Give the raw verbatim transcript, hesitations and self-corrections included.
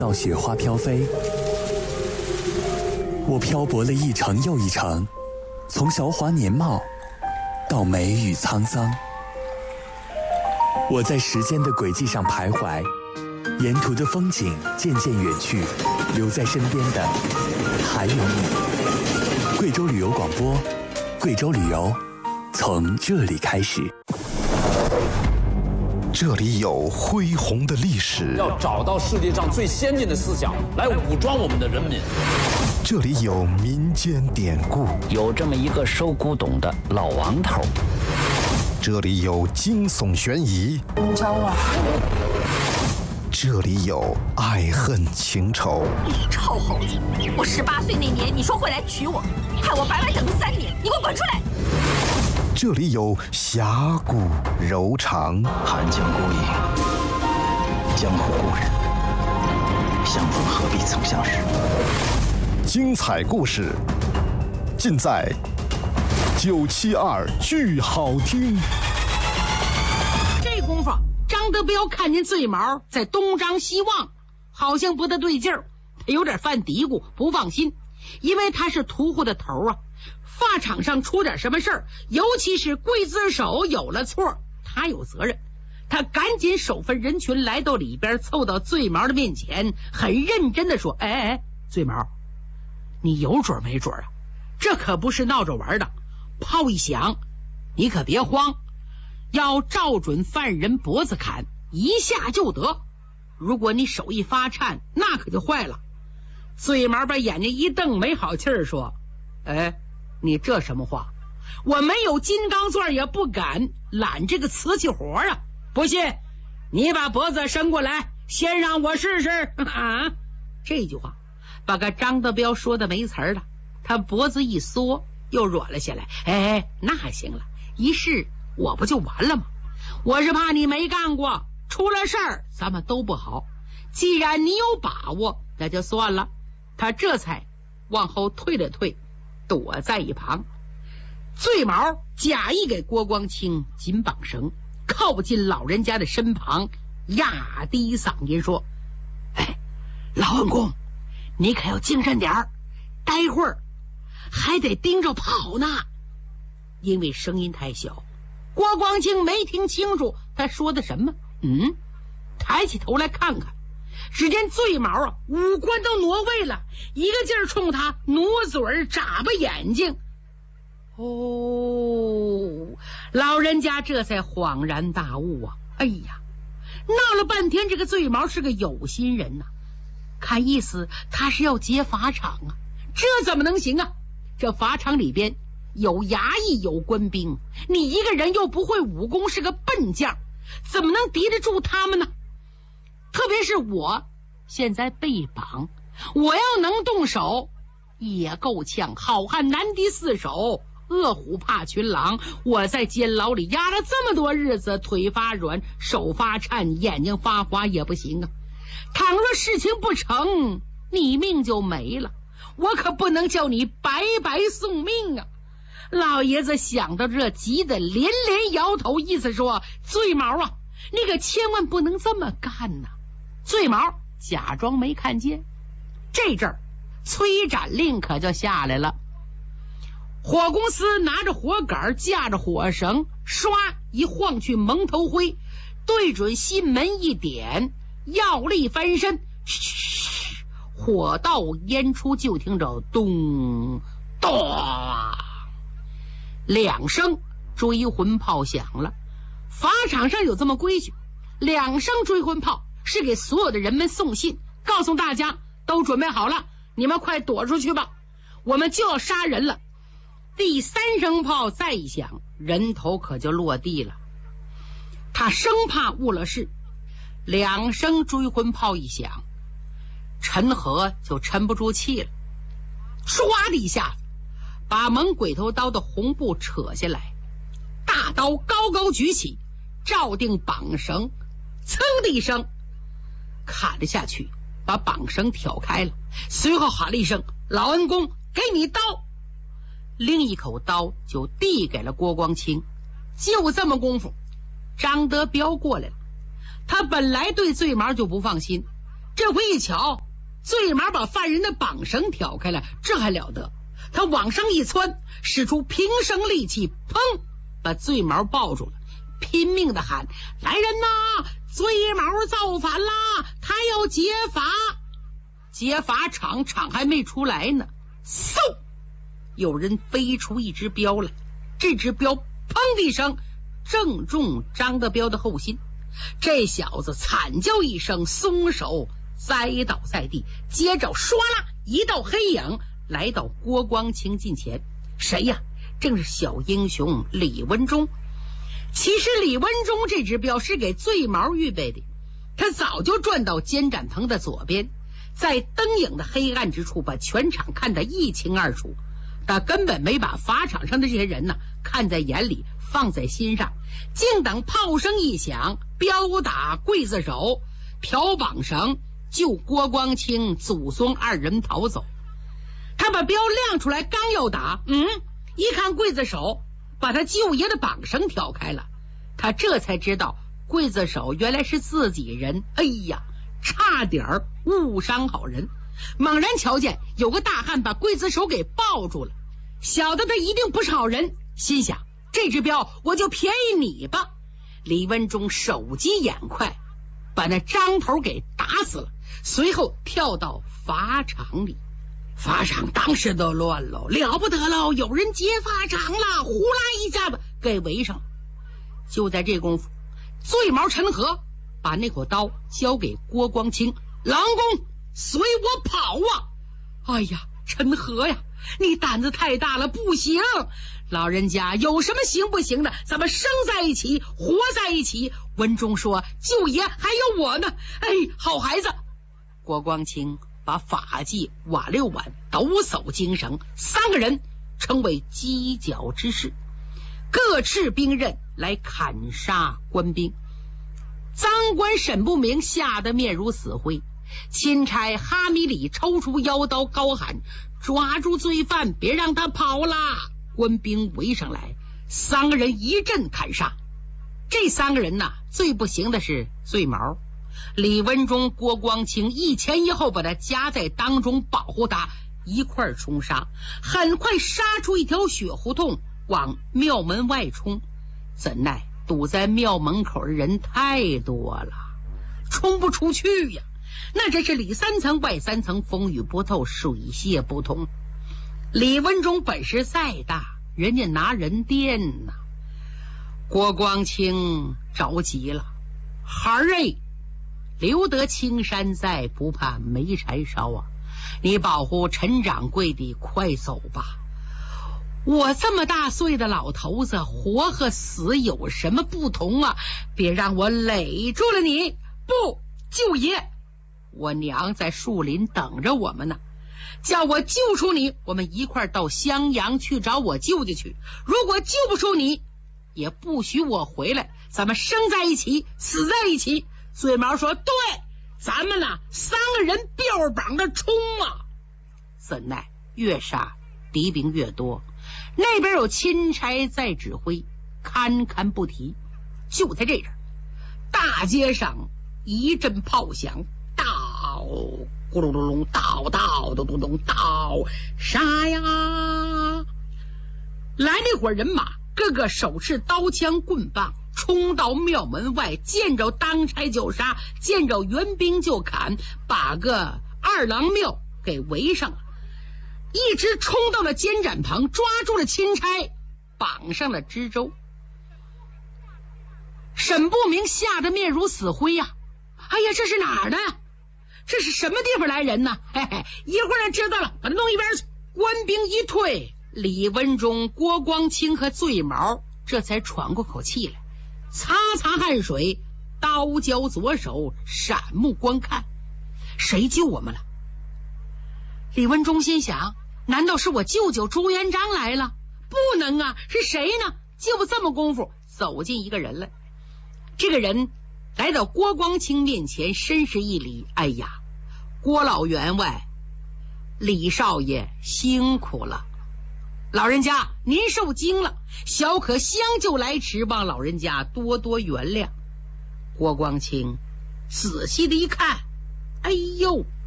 到雪花飘飞，我漂泊了一程又一程，从韶华年貌到梅雨沧桑。我在时间的轨迹上徘徊，沿途的风景渐渐远去，留在身边的还有你。贵州旅游广播，贵州旅游从这里开始。 这里有恢宏的历史， 要找到世界上最先进的思想来武装我们的人民。 这里有民间典故， 有这么一个收古董的老王头。 这里有惊悚悬疑， 你找我？ 这里有爱恨情仇。 你臭猴子！我十八岁那年你说会来娶我，害我白白等了三年，你给我滚出来！ 这里有侠骨柔肠， 寒江孤影，江湖故人，相逢何必曾相识。 精彩故事尽在九七二剧好听。 这功夫，张德彪看见醉毛在东张西望，好像不大对劲儿，他有点犯嘀咕，不放心，因为他是屠户的头啊。发场上出点什么事儿，尤其是刽子手有了错，他有责任。他赶紧手分人群来到里边，凑到醉毛的面前，很认真的说：哎哎，醉毛，你有准没准啊？这可不是闹着玩的，炮一响你可别慌，要照准犯人脖子砍，一下就得。如果你手一发颤，那可就坏了。醉毛把眼睛一瞪，没好气儿说：哎，你这什么话？我没有金刚钻也不敢揽这个瓷器活啊！不信你把脖子伸过来，先让我试试啊！这句话把个张德彪说的没词儿了，他脖子一缩又软了下来。哎，那行了，一试我不就完了吗？我是怕你没干过，出了事儿咱们都不好。既然你有把握，那就算了。他这才往后退了退，躲在一旁。醉毛假意给郭光清紧绑绳，靠近老人家的身旁，压低嗓音说：哎，老恩公，你可要精神点儿，待会儿还得盯着跑呢。因为声音太小，郭光清没听清楚他说的什么。嗯，抬起头来看看，只见醉毛啊，五官都挪位了，一个劲儿冲他努嘴儿眨巴眼睛。哦，老人家这才恍然大悟啊！哎呀，闹了半天，这个醉毛是个有心人呐、啊，看意思他是要劫法场啊，这怎么能行啊？这法场里边有衙役，有官兵，你一个人又不会武功，是个笨将，怎么能敌得住他们呢？特别是我现在被绑，我要能动手也够呛，好汉难敌四手，饿虎怕群狼。我在监牢里压了这么多日子，腿发软，手发颤，眼睛发花也不行啊。倘若事情不成，你命就没了，我可不能叫你白白送命啊！老爷子想到这，急得连连摇头，意思说：醉毛啊，你可千万不能这么干呐、啊！醉毛假装没看见，这阵儿催斩令可就下来了。火公司拿着火杆，架着火绳，唰一晃去蒙头灰，对准心门一点，药力翻身，嘘，火道烟出，就听着咚咚两声追魂炮响了。法场上有这么规矩，两声追魂炮是给所有的人们送信，告诉大家都准备好了，你们快躲出去吧，我们就要杀人了。第三声炮再一响，人头可就落地了。他生怕误了事，两声追魂炮一响，陈和就沉不住气了，唰的一下子把蒙鬼头刀的红布扯下来，大刀高高举起，照定绑绳，噌的一声砍了下去，把绑绳挑开了，随后喊了一声：老恩公，给你刀。另一口刀就递给了郭光清。就这么功夫，张德彪过来了。他本来对醉毛就不放心， 这回一瞧，醉毛把犯人的绑绳挑开了，这还了得？他往上一窜，使出平生力气，砰，把醉毛抱住了，拼命的喊：来人呐，醉毛造反啦，他要劫法！劫法场场还没出来呢，嗖，有人飞出一只镖来，这只镖砰的一声正中张德彪的后心，这小子惨叫一声，松手栽倒在地，接着唰啦一道黑影来到郭光清近前。谁呀？正是小英雄李文忠。其实李文忠这只镖是给醉毛预备的，他早就转到监斩棚的左边，在灯影的黑暗之处把全场看得一清二楚，他根本没把法场上的这些人呢看在眼里，放在心上。静等炮声一响，镖打刽子手，挑绑绳，救郭光清、祖宗二人逃走。他把镖亮出来，刚要打，嗯，一看刽子手把他舅爷的绑绳挑开了，他这才知道刽子手原来是自己人。哎呀，差点误伤好人。猛然瞧见有个大汉把刽子手给抱住了，晓得他一定不是好人，心想这只镖我就便宜你吧。李文忠手疾眼快，把那张头给打死了，随后跳到法场里。法场当时都乱了，了不得喽，有人劫法场了，呼啦一下子给围上了。就在这功夫，醉毛陈和把那口刀交给郭光清，郎公随我跑啊！哎呀，陈和呀，你胆子太大了，不行，老人家有什么行不行的，咱们生在一起，活在一起。文忠说舅爷还有我呢。哎，好孩子。郭光清把法纪瓦六碗抖擞精绳，三个人成为犄角之势，各持兵刃来砍杀官兵。赃官沈不明吓得面如死灰，钦差哈米里抽出腰刀，高喊抓住罪犯，别让他跑啦！官兵围上来，三个人一阵砍杀。这三个人呐，最不行的是醉毛。李文忠、郭光清一前一后把他夹在当中，保护他，一块冲杀。很快杀出一条血胡同，往庙门外冲。怎奈堵在庙门口的人太多了，冲不出去呀！那真是里三层外三层，风雨不透，水泄不通。李文忠本事再大，人家拿人垫呐。郭光清着急了，孩儿哎，留得青山在，不怕没柴烧啊！你保护陈掌柜的快走吧。我这么大岁的老头子，活和死有什么不同啊？别让我累住了你！不，舅爷，我娘在树林等着我们呢，叫我救出你，我们一块到襄阳去找我舅舅去。如果救不出你，也不许我回来，咱们生在一起，死在一起。醉毛说对，咱们呢三个人吊绑着冲啊！怎奈越杀敌兵越多，那边有钦差在指挥，堪堪不提。就在这阵，大街上一阵炮响，到咕噜噜隆，到到咚咚咚，到杀呀！来那伙人马，个个手持刀枪棍棒，冲到庙门外，见着当差就杀，见着援兵就砍，把个二郎庙给围上了，一直冲到了监斩棚，抓住了钦差，绑上了知州。沈不明吓得面如死灰呀、啊！哎呀，这是哪儿呢？这是什么地方来人呢？嘿嘿，一会儿知道了，把他弄一边去。官兵一退，李文忠、郭光清和醉毛这才喘过口气来，擦擦汗水，刀交左手，闪目观看。谁救我们了？李文忠心想，难道是我舅舅朱元璋来了？不能啊，是谁呢？就这么功夫，走进一个人来。这个人来到郭光清面前，深施一礼。哎呀，郭老员外，李少爷辛苦了，老人家您受惊了，小可相救来迟，望老人家多多原谅。郭光清仔细的一看， 哎呦！